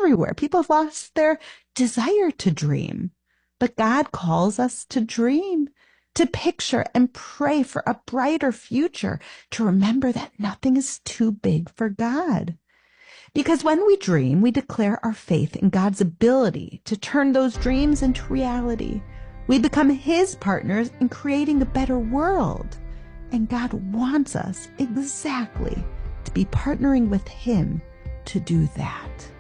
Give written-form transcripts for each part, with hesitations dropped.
everywhere. People have lost their desire to dream. But God calls us to dream, to picture and pray for a brighter future, to remember that nothing is too big for God. Because when we dream, we declare our faith in God's ability to turn those dreams into reality. We become His partners in creating a better world. And God wants us exactly to be partnering with Him to do that.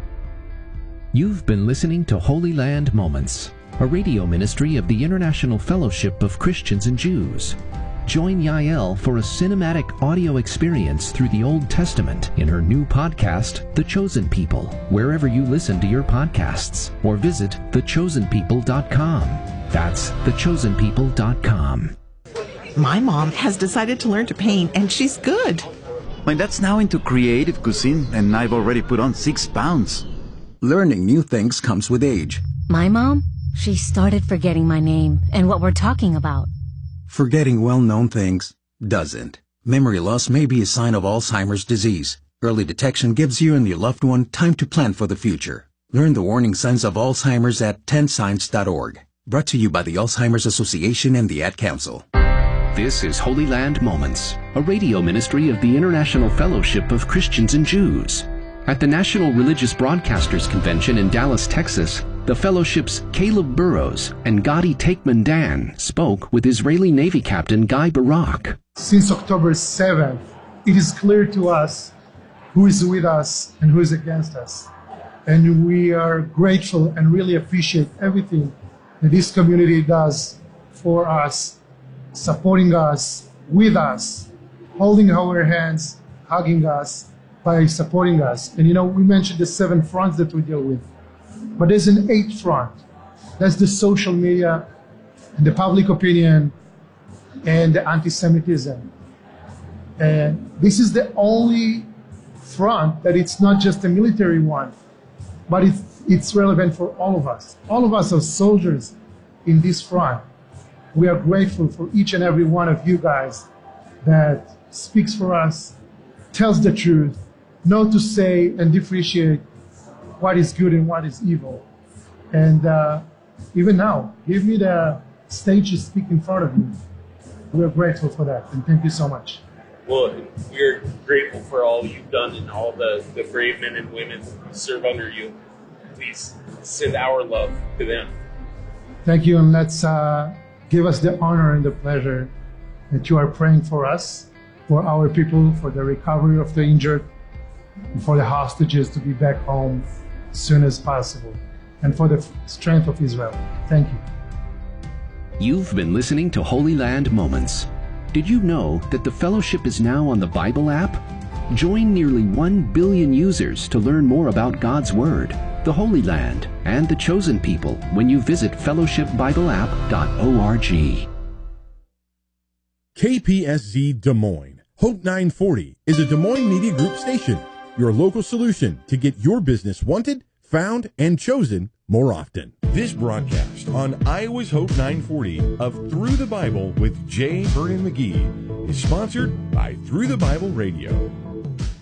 You've been listening to Holy Land Moments, a radio ministry of the International Fellowship of Christians and Jews. Join Yael for a cinematic audio experience through the Old Testament in her new podcast, The Chosen People, wherever you listen to your podcasts, or visit thechosenpeople.com. That's thechosenpeople.com. My mom has decided to learn to paint, and she's good. My dad's now into creative cuisine, and I've already put on 6 pounds. Learning new things comes with age. My mom, she started forgetting my name and what we're talking about. Forgetting well-known things doesn't. Memory loss may be a sign of Alzheimer's disease. Early detection gives you and your loved one time to plan for the future. Learn the warning signs of Alzheimer's at 10signs.org. Brought to you by the Alzheimer's Association and the Ad Council. This is Holy Land Moments, a radio ministry of the International Fellowship of Christians and Jews. At the National Religious Broadcasters Convention in Dallas, Texas, the fellowship's Caleb Burrows and Gadi Takeman Dan spoke with Israeli Navy Captain Guy Barak. Since October 7th, it is clear to us who is with us and who is against us. And we are grateful and really appreciate everything that this community does for us, supporting us, with us, holding our hands, hugging us, by supporting us. And we mentioned the 7 fronts that we deal with. But there's an 8th front. That's the social media, and the public opinion, and the anti-Semitism. And this is the only front that it's not just a military one, but it's relevant for all of us. All of us are soldiers in this front. We are grateful for each and every one of you guys that speaks for us, tells the truth, know to say and differentiate what is good and what is evil. And even now, give me the stage to speak in front of you. We're grateful for that, and thank you so much. Well, we're grateful for all you've done and all the brave men and women who serve under you. Please send our love to them. Thank you, and let's give us the honor and the pleasure that you are praying for us, for our people, for the recovery of the injured, and for the hostages to be back home as soon as possible, and for the strength of Israel. Thank you. You've been listening to Holy Land Moments. Did you know that the Fellowship is now on the Bible app? Join nearly 1 billion users to learn more about God's Word, the Holy Land, and the Chosen People when you visit fellowshipbibleapp.org. KPSZ Des Moines. Hope 940 is a Des Moines Media Group station, your local solution to get your business wanted, found, and chosen more often. This broadcast on Iowa's Hope 940 of Through the Bible with J. Vernon McGee is sponsored by Through the Bible Radio.